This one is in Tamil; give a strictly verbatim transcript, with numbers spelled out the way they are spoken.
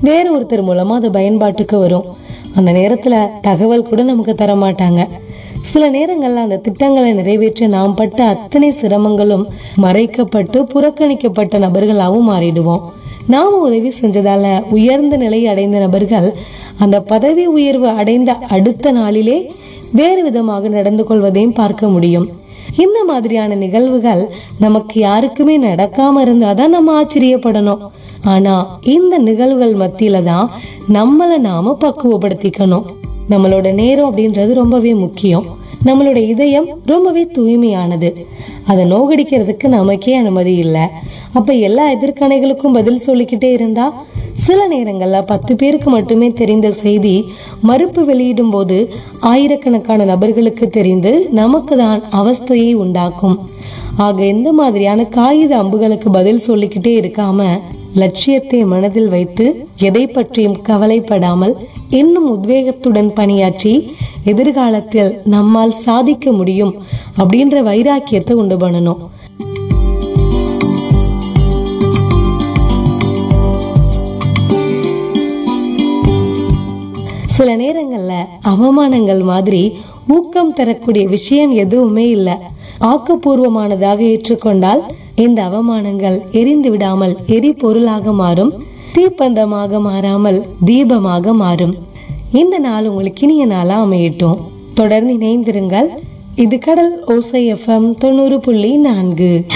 வேற ஒருத்தர் மூலமா அது பயன்பாட்டுக்கு வரும். அந்த நேரத்துல தகவல் கூட நமக்கு தர மாட்டாங்க. சில நேரங்கள்ல அந்த திட்டங்களை நிறைவேற்ற நாம் பட்ட அத்தனை சிரமங்களும் மறைக்கப்பட்டு புறக்கணிக்கப்பட்ட நபர்களாகவும் மாறிடுவோம். நாம உதவி செஞ்சதால உயர்ந்த நிலை அடைந்த நபர்கள் அந்த பதவி உயர்வு அடைந்த அடுத்த நாளிலே வேறு விதமாக நடந்து கொள்வதையும் பார்க்க முடியும். இந்த மாதிரியான நிகழ்வுகள் நமக்கு யாருக்குமே நடக்காம இருந்தாதான் நம்ம ஆச்சரியப்படணும். ஆனா இந்த நிகழ்வுகள் மத்தியில தான் நம்மள நாம பக்குவப்படுத்திக்கணும். நம்மளோட நேரம் அப்படின்றது ரொம்பவே முக்கியம். நம்மளோட இதயம் ரொம்பவே தூய்மையானது. அதை நோகடிக்கிறதுக்கு நமக்கே அனுமதி இல்லை. அப்ப எல்லா எதிர்கணைகளுக்கும் பதில் சொல்லிக்கிட்டே இருந்தா சில நேரங்கள்ல பத்து பேருக்கு மட்டுமே தெரிந்த செய்தி மறுப்பு வெளியிடும் போது ஆயிரக்கணக்கான நபர்களுக்கு தெரிந்து நமக்கு தான் அவஸ்தையை உண்டாக்கும். ஆக இந்த மாதிரியான காகித அம்புகளுக்கு பதில் சொல்லிக்கிட்டே இருக்காம லட்சியத்தை மனதில் வைத்து எதை பற்றியும் கவலைப்படாமல் இன்னும் உத்வேகத்துடன் பணியாற்றி எதிர்காலத்தில் நம்மால் சாதிக்க முடியும் அப்படின்ற வைராக்கியத்தை உண்டு பண்ணணும். சில நேரங்கள்ல அவமானங்கள் மாதிரி ஊக்கம் தரக்கூடிய விஷயம் எதுவுமே இல்லை. ஆக்கப்பூர்வமானதாக ஏற்றுக்கொண்டால் இந்த அவமானங்கள் எரிந்து விடாமல் எரிபொருளாக மாறும், தீப்பந்தமாக மாறாமல் தீபமாக மாறும். இந்த நாள் உங்களுக்கு இனிய நாளா அமையட்டும். தொடர்ந்து இணைந்திருங்கள். இது கடல் ஓசை எஃப்எம் தொண்ணூறு புள்ளி நான்கு.